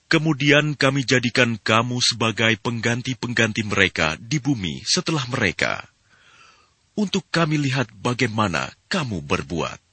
Kemudian kami jadikan kamu sebagai pengganti-pengganti mereka di bumi setelah mereka, untuk kami lihat bagaimana kamu berbuat.